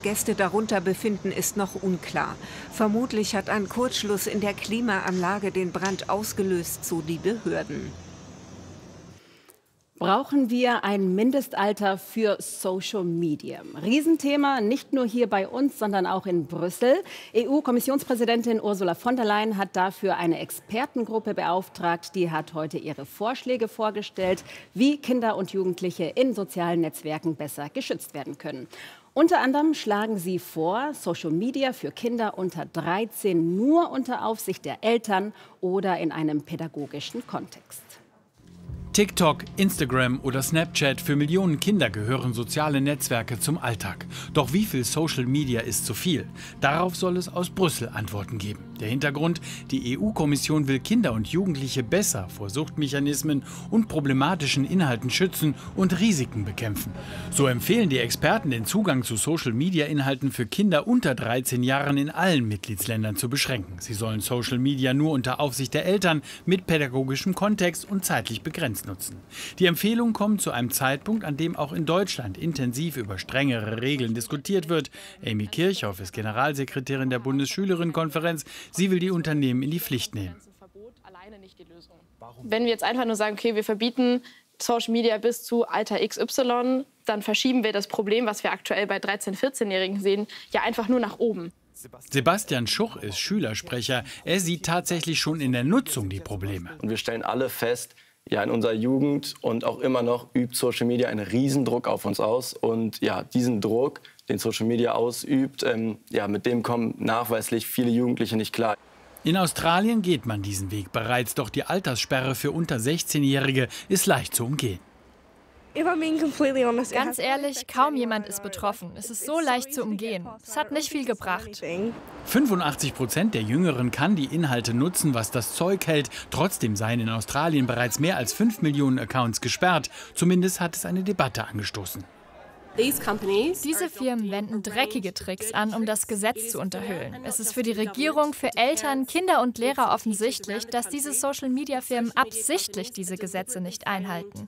Gäste darunter befinden, ist noch unklar. Vermutlich hat ein Kurzschluss in der Klimaanlage den Brand ausgelöst, so die Behörden. Brauchen wir ein Mindestalter für Social Media? Riesenthema, nicht nur hier bei uns, sondern auch in Brüssel. EU-Kommissionspräsidentin Ursula von der Leyen hat dafür eine Expertengruppe beauftragt. Die hat heute ihre Vorschläge vorgestellt, wie Kinder und Jugendliche in sozialen Netzwerken besser geschützt werden können. Unter anderem schlagen sie vor, Social Media für Kinder unter 13 nur unter Aufsicht der Eltern oder in einem pädagogischen Kontext. TikTok, Instagram oder Snapchat, für Millionen Kinder gehören soziale Netzwerke zum Alltag. Doch wie viel Social Media ist zu viel? Darauf soll es aus Brüssel Antworten geben. Der Hintergrund: Die EU-Kommission will Kinder und Jugendliche besser vor Suchtmechanismen und problematischen Inhalten schützen und Risiken bekämpfen. So empfehlen die Experten, den Zugang zu Social-Media-Inhalten für Kinder unter 13 Jahren in allen Mitgliedsländern zu beschränken. Sie sollen Social Media nur unter Aufsicht der Eltern mit pädagogischem Kontext und zeitlich begrenzt nutzen. Die Empfehlung kommt zu einem Zeitpunkt, an dem auch in Deutschland intensiv über strengere Regeln diskutiert wird. Amy Kirchhoff ist Generalsekretärin der Bundesschülerinnenkonferenz. Sie will die Unternehmen in die Pflicht nehmen. Wenn wir jetzt einfach nur sagen, okay, wir verbieten Social Media bis zu Alter XY, dann verschieben wir das Problem, was wir aktuell bei 13-, 14-Jährigen sehen, ja einfach nur nach oben. Sebastian Schuch ist Schülersprecher. Er sieht tatsächlich schon in der Nutzung die Probleme. Und wir stellen alle fest, ja, in unserer Jugend und auch immer noch übt Social Media einen Riesendruck auf uns aus. Und ja, diesen Druck, den Social Media ausübt, mit dem kommen nachweislich viele Jugendliche nicht klar. In Australien geht man diesen Weg bereits, doch die Alterssperre für unter 16-Jährige ist leicht zu umgehen. Ganz ehrlich, kaum jemand ist betroffen. Es ist so leicht zu umgehen. Es hat nicht viel gebracht. 85% der Jüngeren kann die Inhalte nutzen, was das Zeug hält. Trotzdem seien in Australien bereits mehr als 5 Millionen Accounts gesperrt. Zumindest hat es eine Debatte angestoßen. Diese Firmen wenden dreckige Tricks an, um das Gesetz zu unterhöhlen. Es ist für die Regierung, für Eltern, Kinder und Lehrer offensichtlich, dass diese Social-Media-Firmen absichtlich diese Gesetze nicht einhalten.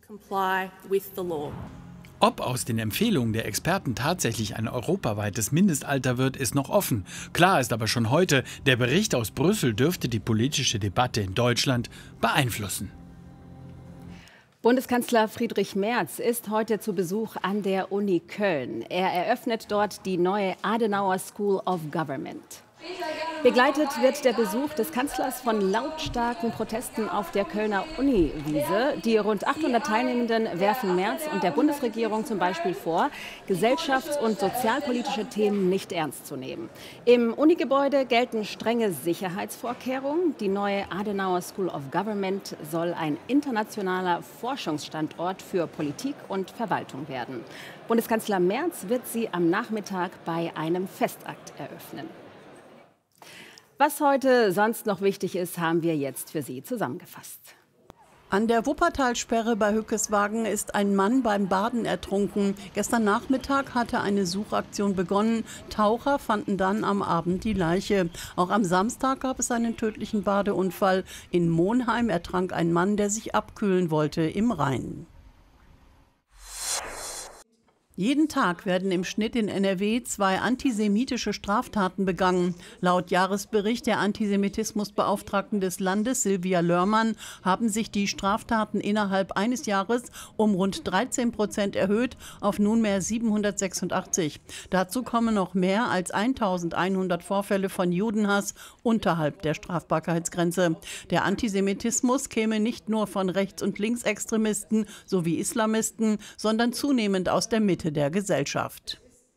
Ob aus den Empfehlungen der Experten tatsächlich ein europaweites Mindestalter wird, ist noch offen. Klar ist aber schon heute, der Bericht aus Brüssel dürfte die politische Debatte in Deutschland beeinflussen. Bundeskanzler Friedrich Merz ist heute zu Besuch an der Uni Köln. Er eröffnet dort die neue Adenauer School of Government. Begleitet wird der Besuch des Kanzlers von lautstarken Protesten auf der Kölner Uniwiese. Die rund 800 Teilnehmenden werfen Merz und der Bundesregierung zum Beispiel vor, gesellschafts- und sozialpolitische Themen nicht ernst zu nehmen. Im Unigebäude gelten strenge Sicherheitsvorkehrungen. Die neue Adenauer School of Government soll ein internationaler Forschungsstandort für Politik und Verwaltung werden. Bundeskanzler Merz wird sie am Nachmittag bei einem Festakt eröffnen. Was heute sonst noch wichtig ist, haben wir jetzt für Sie zusammengefasst. An der Wuppertalsperre bei Hückeswagen ist ein Mann beim Baden ertrunken. Gestern Nachmittag hatte eine Suchaktion begonnen. Taucher fanden dann am Abend die Leiche. Auch am Samstag gab es einen tödlichen Badeunfall. In Monheim ertrank ein Mann, der sich abkühlen wollte im Rhein. Jeden Tag werden im Schnitt in NRW 2 antisemitische Straftaten begangen. Laut Jahresbericht der Antisemitismusbeauftragten des Landes, Silvia Lörmann, haben sich die Straftaten innerhalb eines Jahres um rund 13% erhöht auf nunmehr 786. Dazu kommen noch mehr als 1100 Vorfälle von Judenhass unterhalb der Strafbarkeitsgrenze. Der Antisemitismus käme nicht nur von Rechts- und Linksextremisten sowie Islamisten, sondern zunehmend aus der Mitte der Gesellschaft.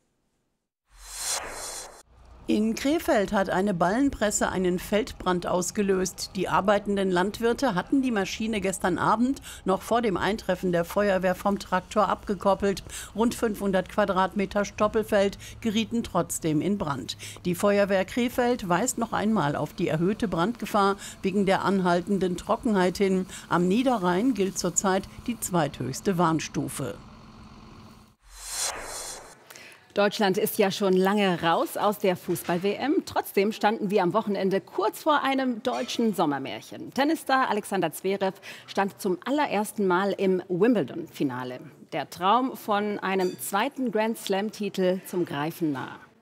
In Krefeld hat eine Ballenpresse einen Feldbrand ausgelöst. Die arbeitenden Landwirte hatten die Maschine gestern Abend noch vor dem Eintreffen der Feuerwehr vom Traktor abgekoppelt. Rund 500 Quadratmeter Stoppelfeld gerieten trotzdem in Brand. Die Feuerwehr Krefeld weist noch einmal auf die erhöhte Brandgefahr wegen der anhaltenden Trockenheit hin. Am Niederrhein gilt zurzeit die zweithöchste Warnstufe. Deutschland ist ja schon lange raus aus der Fußball-WM. Trotzdem standen wir am Wochenende kurz vor einem deutschen Sommermärchen. Tennisstar Alexander Zverev stand zum allerersten Mal im Wimbledon-Finale. Der Traum von einem zweiten Grand-Slam-Titel zum Greifen nah.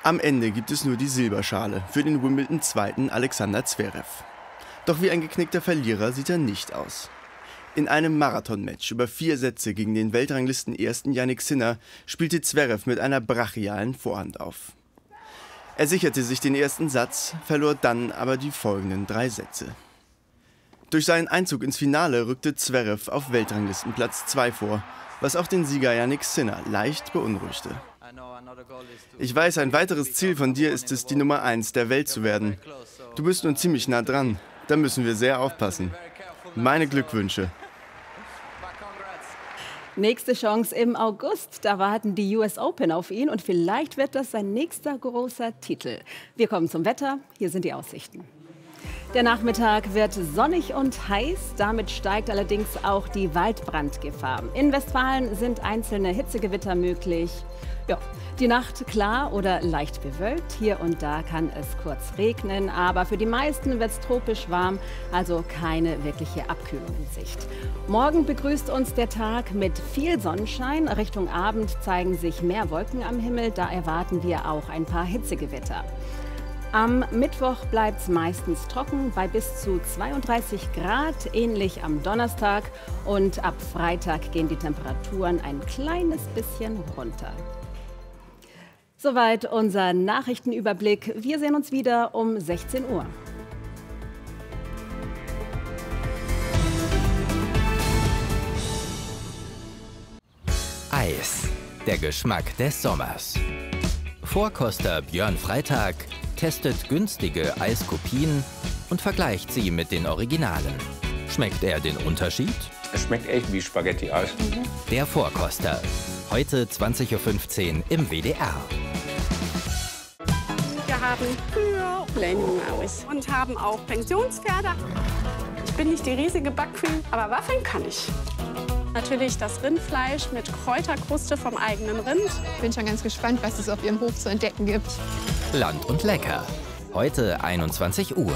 Am Ende gibt es nur die Silberschale für den Wimbledon-Zweiten Alexander Zverev. Doch wie ein geknickter Verlierer sieht er nicht aus. In einem Marathon-Match über 4 Sätze gegen den Weltranglisten-Ersten Jannik Sinner spielte Zverev mit einer brachialen Vorhand auf. Er sicherte sich den ersten Satz, verlor dann aber die folgenden 3 Sätze. Durch seinen Einzug ins Finale rückte Zverev auf Weltranglistenplatz 2 vor, was auch den Sieger Jannik Sinner leicht beunruhigte. Ich weiß, ein weiteres Ziel von dir ist es, die Nummer 1 der Welt zu werden. Du bist nun ziemlich nah dran. Da müssen wir sehr aufpassen. Meine Glückwünsche. Nächste Chance im August. Da warten die US Open auf ihn und vielleicht wird das sein nächster großer Titel. Wir kommen zum Wetter. Hier sind die Aussichten. Der Nachmittag wird sonnig und heiß. Damit steigt allerdings auch die Waldbrandgefahr. In Westfalen sind einzelne Hitzegewitter möglich. Ja, die Nacht klar oder leicht bewölkt. Hier und da kann es kurz regnen, aber für die meisten wird es tropisch warm, also keine wirkliche Abkühlung in Sicht. Morgen begrüßt uns der Tag mit viel Sonnenschein. Richtung Abend zeigen sich mehr Wolken am Himmel, da erwarten wir auch ein paar Hitzegewitter. Am Mittwoch bleibt es meistens trocken bei bis zu 32 Grad, ähnlich am Donnerstag. Und ab Freitag gehen die Temperaturen ein kleines bisschen runter. Soweit unser Nachrichtenüberblick. Wir sehen uns wieder um 16 Uhr. Eis, der Geschmack des Sommers. Vorkoster Björn Freitag testet günstige Eiskopien und vergleicht sie mit den Originalen. Schmeckt er den Unterschied? Es schmeckt echt wie Spaghetti-Eis. Der Vorkoster. Heute 20:15 Uhr im WDR. Wir haben Kühe, Blendmaus und haben auch Pensionspferde. Ich bin nicht die riesige Backqueen, aber waffeln kann ich. Natürlich das Rindfleisch mit Kräuterkruste vom eigenen Rind. Bin schon ganz gespannt, was es auf Ihrem Hof zu entdecken gibt. Land und Lecker. Heute 21 Uhr.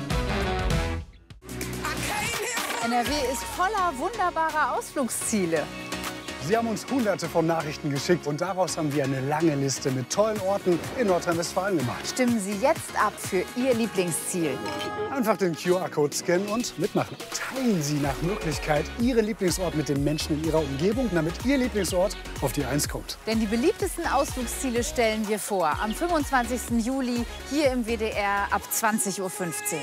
NRW ist voller wunderbarer Ausflugsziele. Sie haben uns Hunderte von Nachrichten geschickt und daraus haben wir eine lange Liste mit tollen Orten in Nordrhein-Westfalen gemacht. Stimmen Sie jetzt ab für Ihr Lieblingsziel. Einfach den QR-Code scannen und mitmachen. Teilen Sie nach Möglichkeit Ihren Lieblingsort mit den Menschen in Ihrer Umgebung, damit Ihr Lieblingsort auf die 1 kommt. Denn die beliebtesten Ausflugsziele stellen wir vor. Am 25. Juli hier im WDR ab 20:15 Uhr.